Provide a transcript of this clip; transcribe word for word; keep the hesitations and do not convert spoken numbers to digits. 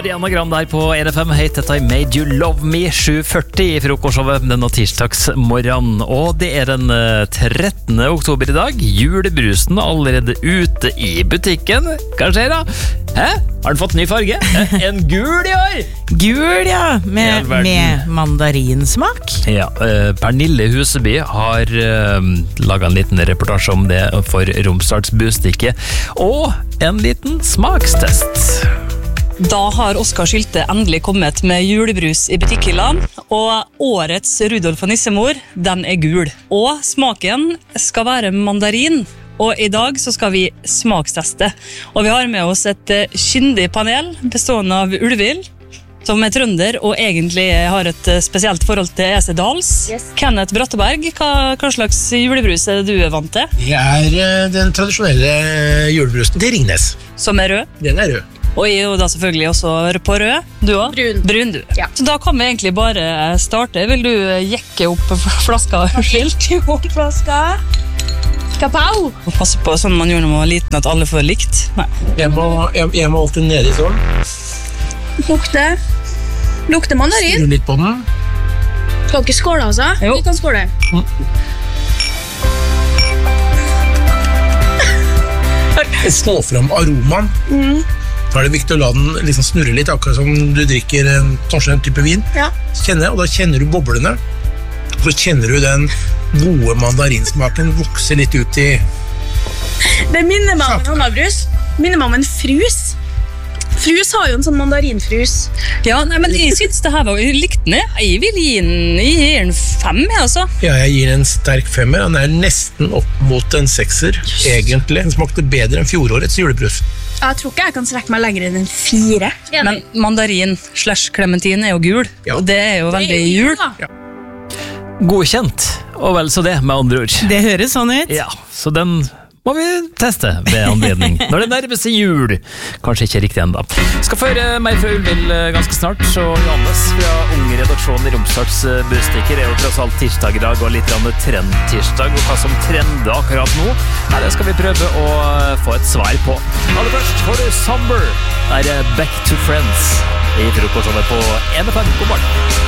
Ariana Grande her på R F M. Hei, dette er Made You Love Me sju førti i frokostshowet denne tirsdagsmorgen. Og det er den trettende oktober i dag. Julebrusen er allerede ute i butikken. Hva skjer da? Hæ? Har den fått ny farge? En gul i år! Gul, ja. Med, med mandarinsmak. Ja, uh, Pernille Huseby har uh, laget en liten reportasje om det for Romsdals Budstikke. Og en liten smakstest. Da har Oskar Sylte endelig kommet med julebrus i butikkhyllene, og årets Rudolf og Nissemor, den er gul. Og smaken skal være mandarin, og i dag så skal vi smaksteste. Og vi har med oss et kyndig panel bestående av Ulvil, som er trønder og egentlig har et spesielt forhold til Esedals. Yes. Kenneth Bratteberg, hva, hva slags julebrus er det du er vant til? Det er den tradisjonelle julebrusen til Ringnes. Som er rød? Den er rød. Og jeg er jo da selvfølgelig også på rød. Du også? Brun. Brun, du. Ja. Så da kan vi egentlig bare starte. Vil du jekke opp flaska? Jekke opp flaska. Kapau! Og passe på sånn man gjør når man var liten, at alle får likt. Nei. Jeg må, jeg, jeg må alltid ned i sånn. Lukte. Lukte mandarin. Skru litt på den. Skal ikke skåle, altså? Jo. Vi kan skåle. Mm. Jeg slår frem aromaen. Mm. Da er det viktig å la den liksom snurre litt, akkurat som du drikker en, kanskje en type vin. Ja. Kjenner, og da kjenner du boblene. Så kjenner du den gode mandarinsmaken vokse litt ut i... Det minner meg om en annen brus. Minner meg om en frus. Frus har jo en sånn mandarinfrus. Ja, nei, men jeg synes det her var jo likt den. Jeg vil gi den, jeg gir den fem, jeg, altså. Ja, jeg gir en sterk femmer. Den er nesten opp mot en sekser, egentlig. Den smakte bedre enn fjorårets julebrus. Jeg tror ikke jeg kan strekke meg lenger enn en fire. Men mandarin slash clementin er jo gul, Ja. og det er jo veldig jul. Ja. Godkjent, og vel så det med andre ord. Det høres sånn ut. Ja, så den må vi teste ved anledning. Når det nærmer seg jul. Kanskje ikke riktig enda. Skal få høre mer fra Ulvil ganske snart, så Johannes fra unge redaksjonen i Romsdals Budstikker er jo tross alt tirsdag i dag, og litt av trendtirsdag, og hva som trender akkurat nå, ja, det skal vi prøve å få et svar på. Aller først får du Somber. Det er Back to Friends i frokostshowet på R F M. God morgen.